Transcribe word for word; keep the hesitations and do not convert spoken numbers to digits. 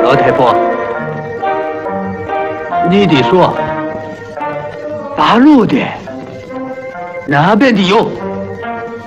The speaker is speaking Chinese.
老太婆，你得说，大陆的那边的有。